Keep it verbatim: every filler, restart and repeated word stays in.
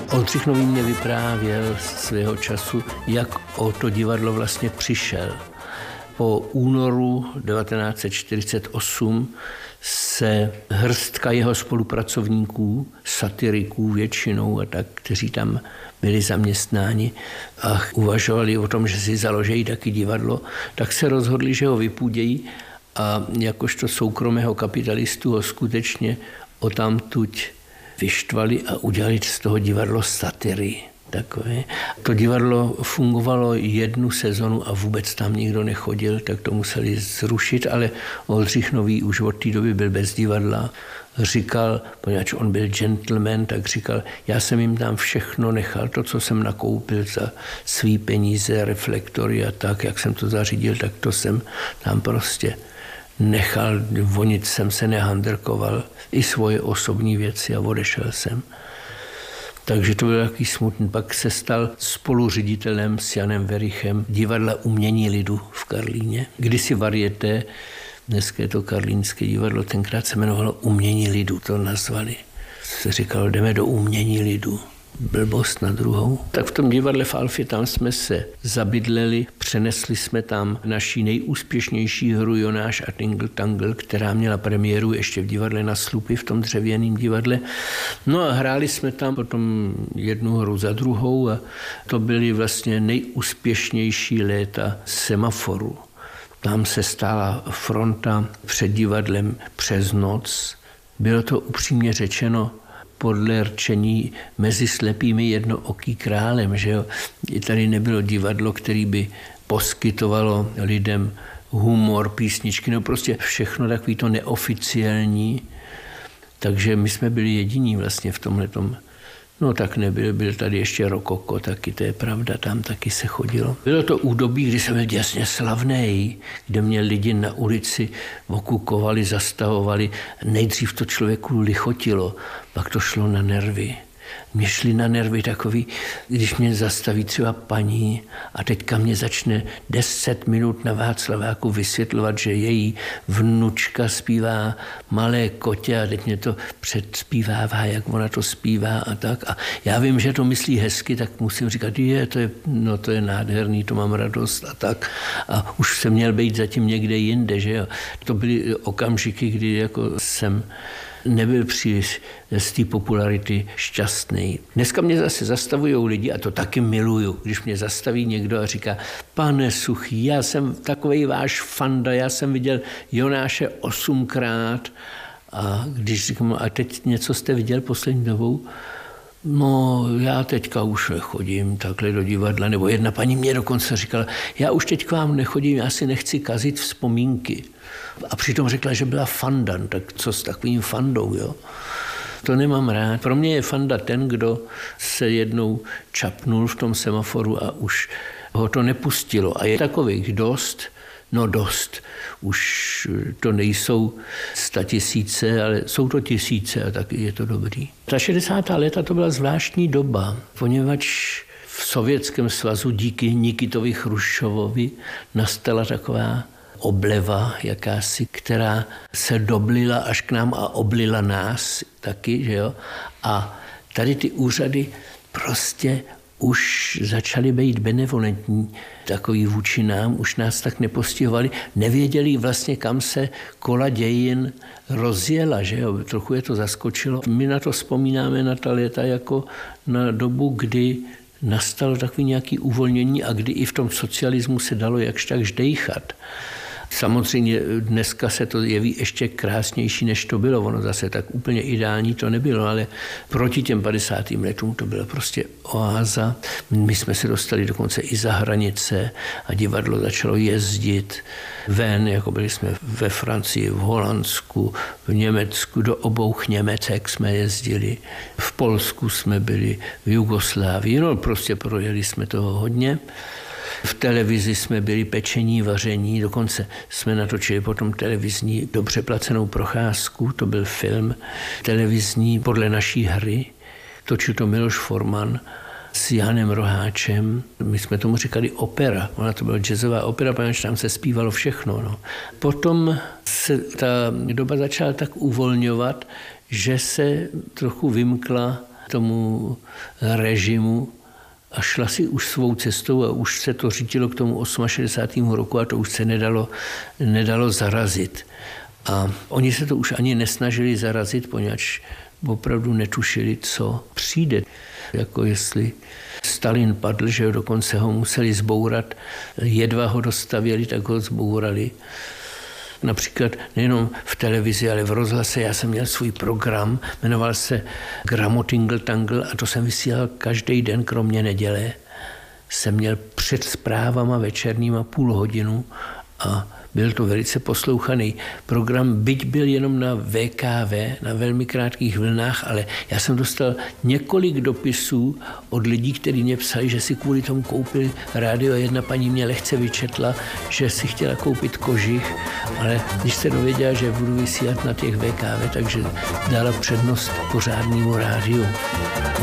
Oldřich Nový mě vyprávěl svého času, jak o to divadlo vlastně přišel. Po únoru devatenáct set čtyřicet osm se hrstka jeho spolupracovníků, satyriků většinou a tak, kteří tam byli zaměstnáni a uvažovali o tom, že si založí taky divadlo, tak se rozhodli, že ho vypůdějí a jakožto soukromého kapitalistu ho skutečně odtamtud vyštvali a udělali z toho divadlo satyry. Takové. To divadlo fungovalo jednu sezonu a vůbec tam nikdo nechodil, tak to museli zrušit, ale Oldřich Nový už od té doby byl bez divadla. Říkal, poněvadž on byl gentleman, tak říkal, já jsem jim tam všechno nechal, to, co jsem nakoupil za svý peníze, reflektory a tak, jak jsem to zařídil, tak to jsem tam prostě nechal, o nic jsem se nehandrkoval, i svoje osobní věci a odešel jsem. Takže to byl takový smutný. Pak se stal spoluředitelem s Janem Verichem divadla Umění lidu v Karlíně. Kdysi Varieté, dneska je to Karlínské divadlo, tenkrát se jmenovalo Umění lidu, to nazvali. Se říkalo, jdeme do Umění lidu. Blbost na druhou. Tak v tom divadle v Alfě tam jsme se zabydleli, přenesli jsme tam naší nejúspěšnější hru Jonáš a Tingle Tangle, která měla premiéru ještě v divadle Na Slupy, v tom dřevěném divadle. No a hráli jsme tam potom jednu hru za druhou a to byly vlastně nejúspěšnější léta Semaforu. Tam se stála fronta před divadlem přes noc. Bylo to upřímně řečeno podle rčení mezi slepými jednooký králem, že jo. I tady nebylo divadlo, který by poskytovalo lidem humor, písničky, no prostě všechno takový to neoficiální. Takže my jsme byli jediní vlastně v tomhletom. No tak nebyl, byl tady ještě Rokoko, taky to je pravda, tam taky se chodilo. Bylo to údobí, kdy jsem byl jasně slavnej, kde mě lidi na ulici okukovali, zastavovali. Nejdřív to člověku lichotilo, pak to šlo na nervy. Mě šli na nervy takový, když mě zastaví třeba paní a teďka mě začne deset minut na Václaváku vysvětlovat, že její vnučka zpívá Malé kotě a teď mě to předspívává, jak ona to zpívá a tak. A já vím, že to myslí hezky, tak musím říkat, je, to je, no to je nádherný, to mám radost a tak. A už jsem měl být zatím někde jinde, že jo. To byly okamžiky, kdy jako jsem nebyl příliš z té popularity šťastný. Dneska mě zase zastavují lidi a to taky miluju, když mě zastaví někdo a říká, pane Suchý, já jsem takovej váš fanda, já jsem viděl Jonáše osmkrát a když říkám, a teď něco jste viděl poslední dobou? No, já teďka už nechodím takhle do divadla, nebo jedna paní mě dokonce říkala, já už teď k vám nechodím, já si nechci kazit vzpomínky. A přitom řekla, že byla fanda, tak co s takovým fandou, jo? To nemám rád. Pro mě je fanda ten, kdo se jednou čapnul v tom semaforu a už ho to nepustilo. A je takových dost, no dost. Už to nejsou statisíce, ale jsou to tisíce a taky je to dobrý. Ta šedesátá léta to byla zvláštní doba, poněvadž v Sovětském svazu díky Nikitovi Chruščovovi nastala taková obleva jakási, která se doblila až k nám a oblila nás taky, že jo. A tady ty úřady prostě už začaly být benevolentní, takový vůči nám, už nás tak nepostihovali, nevěděli vlastně, kam se kola dějin rozjela, že jo, trochu je to zaskočilo. My na to vzpomínáme na ta léta jako na dobu, kdy nastalo takový nějaký uvolnění a kdy i v tom socialismu se dalo jakž tak ždejchat. Samozřejmě dneska se to jeví ještě krásnější, než to bylo. Ono zase tak úplně ideální to nebylo, ale proti těm padesátým letům to byla prostě oáza. My jsme se dostali dokonce i za hranice a divadlo začalo jezdit ven, jako byli jsme ve Francii, v Holandsku, v Německu, do obou Němecek jsme jezdili. V Polsku jsme byli, v Jugoslávii, no prostě projeli jsme toho hodně. V televizi jsme byli pečení, vaření, dokonce jsme natočili potom televizní dobře placenou procházku, to byl film televizní podle naší hry. Točil to Miloš Forman s Janem Roháčem. My jsme tomu říkali opera. Ona to byla jazzová opera, protože tam se zpívalo všechno. No. Potom se ta doba začala tak uvolňovat, že se trochu vymkla tomu režimu a šla si už svou cestou a už se to řítilo k tomu šedesátému osmému roku a to už se nedalo, nedalo zarazit. A oni se to už ani nesnažili zarazit, poněvadž opravdu netušili, co přijde. Jako jestli Stalin padl, že dokonce ho museli zbourat, jedva ho dostavěli, tak ho zbourali. Například nejenom v televizi, ale v rozhlase. Já jsem měl svůj program, jmenoval se Gramotingle Tangle a to jsem vysílal každý den, kromě neděle. Jsem měl před zprávama večerníma půl hodinu a byl to velice poslouchaný program, byť byl jenom na V K V, na velmi krátkých vlnách, ale já jsem dostal několik dopisů od lidí, kteří mě psali, že si kvůli tomu koupili rádio. Jedna paní mě lehce vyčetla, že si chtěla koupit kožich, ale když se dověděla, že budu vysílat na těch V K V, takže dala přednost pořádnému rádiu.